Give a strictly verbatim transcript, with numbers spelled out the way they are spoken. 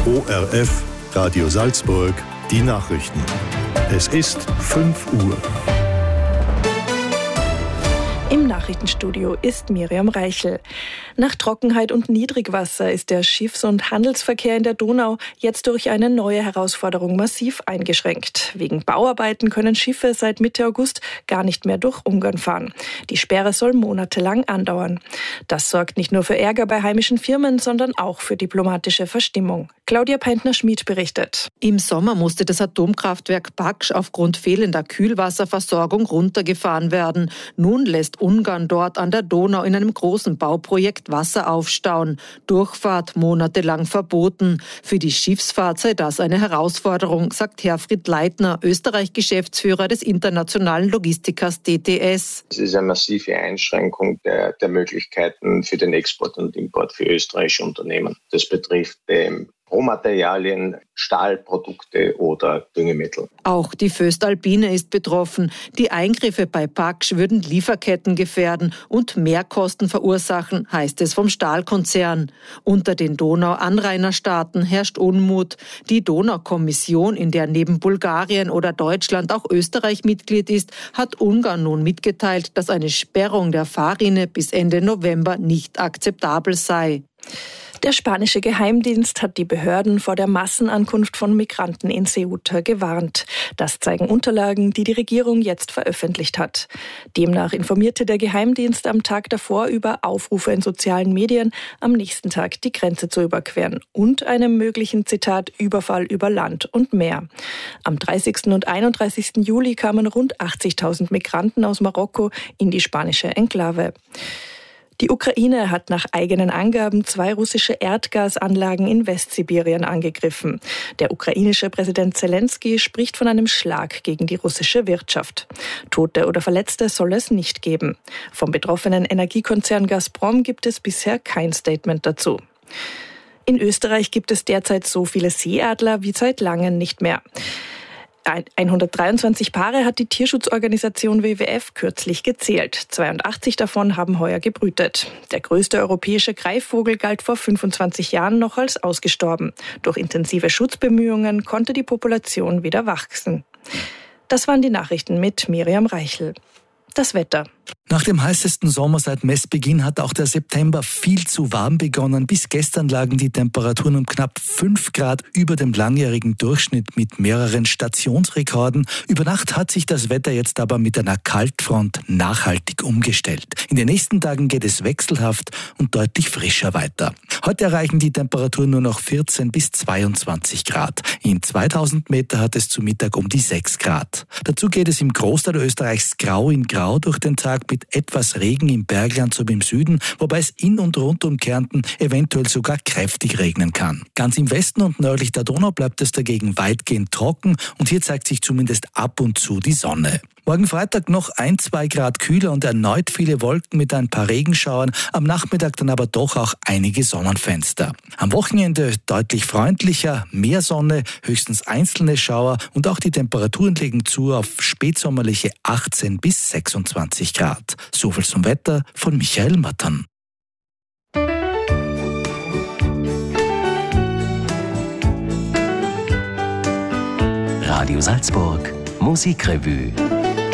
O R F, Radio Salzburg, die Nachrichten. Es ist fünf Uhr. Im Nachrichtenstudio ist Miriam Reichel. Nach Trockenheit und Niedrigwasser ist der Schiffs- und Handelsverkehr in der Donau jetzt durch eine neue Herausforderung massiv eingeschränkt. Wegen Bauarbeiten können Schiffe seit Mitte August gar nicht mehr durch Ungarn fahren. Die Sperre soll monatelang andauern. Das sorgt nicht nur für Ärger bei heimischen Firmen, sondern auch für diplomatische Verstimmung. Claudia Peintner-Schmid berichtet. Im Sommer musste das Atomkraftwerk Paks aufgrund fehlender Kühlwasserversorgung runtergefahren werden. Nun lässt Ungarn dort an der Donau in einem großen Bauprojekt Wasser aufstauen. Durchfahrt monatelang verboten. Für die Schiffsfahrt sei das eine Herausforderung, sagt Herfried Leitner, Österreich-Geschäftsführer des internationalen Logistikers D T S. Es ist eine massive Einschränkung der, der Möglichkeiten für den Export und Import für österreichische Unternehmen. Das betrifft ähm, Rohmaterialien, Stahlprodukte oder Düngemittel. Auch die Voestalpine ist betroffen. Die Eingriffe bei Paks würden Lieferketten gefährden und Mehrkosten verursachen, heißt es vom Stahlkonzern. Unter den Donau-Anrainerstaaten herrscht Unmut. Die Donau-Kommission, in der neben Bulgarien oder Deutschland auch Österreich Mitglied ist, hat Ungarn nun mitgeteilt, dass eine Sperrung der Fahrrinne bis Ende November nicht akzeptabel sei. Der spanische Geheimdienst hat die Behörden vor der Massenankunft von Migranten in Ceuta gewarnt. Das zeigen Unterlagen, die die Regierung jetzt veröffentlicht hat. Demnach informierte der Geheimdienst am Tag davor über Aufrufe in sozialen Medien, am nächsten Tag die Grenze zu überqueren und einem möglichen, Zitat, Überfall über Land und Meer. Am dreißigsten und einunddreißigsten Juli kamen rund achtzigtausend Migranten aus Marokko in die spanische Enklave. Die Ukraine hat nach eigenen Angaben zwei russische Erdgasanlagen in Westsibirien angegriffen. Der ukrainische Präsident Zelensky spricht von einem Schlag gegen die russische Wirtschaft. Tote oder Verletzte soll es nicht geben. Vom betroffenen Energiekonzern Gazprom gibt es bisher kein Statement dazu. In Österreich gibt es derzeit so viele Seeadler wie seit langem nicht mehr. hundertdreiundzwanzig Paare hat die Tierschutzorganisation W W F kürzlich gezählt. zweiundachtzig davon haben heuer gebrütet. Der größte europäische Greifvogel galt vor fünfundzwanzig Jahren noch als ausgestorben. Durch intensive Schutzbemühungen konnte die Population wieder wachsen. Das waren die Nachrichten mit Miriam Reichel. Das Wetter. Nach dem heißesten Sommer seit Messbeginn hat auch der September viel zu warm begonnen. Bis gestern lagen die Temperaturen um knapp fünf Grad über dem langjährigen Durchschnitt mit mehreren Stationsrekorden. Über Nacht hat sich das Wetter jetzt aber mit einer Kaltfront nachhaltig umgestellt. In den nächsten Tagen geht es wechselhaft und deutlich frischer weiter. Heute erreichen die Temperaturen nur noch vierzehn bis zweiundzwanzig Grad. In zweitausend Meter hat es zu Mittag um die sechs Grad. Dazu geht es im Großteil Österreichs grau in grau durch den Tag mit etwas Regen im Bergland sowie im Süden, wobei es in und rund um Kärnten eventuell sogar kräftig regnen kann. Ganz im Westen und nördlich der Donau bleibt es dagegen weitgehend trocken und hier zeigt sich zumindest ab und zu die Sonne. Morgen Freitag noch ein, zwei Grad kühler und erneut viele Wolken mit ein paar Regenschauern, am Nachmittag dann aber doch auch einige Sonnenfenster. Am Wochenende deutlich freundlicher, mehr Sonne, höchstens einzelne Schauer und auch die Temperaturen legen zu auf spätsommerliche achtzehn bis sechsundzwanzig Grad. Soviel zum Wetter von Michael Mattern. Radio Salzburg, Musikrevue.